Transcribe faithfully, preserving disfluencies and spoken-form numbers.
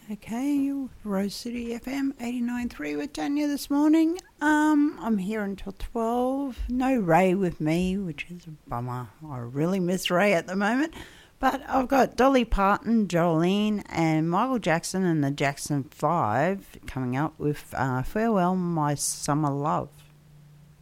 Okay, Rose City F M eighty-nine point three with Tanya this morning. Um, I'm here until twelve. No Ray with me, which is a bummer. I really miss Ray at the moment. But I've got Dolly Parton, Jolene, and Michael Jackson and the Jackson five coming up with uh, Farewell, My Summer Love.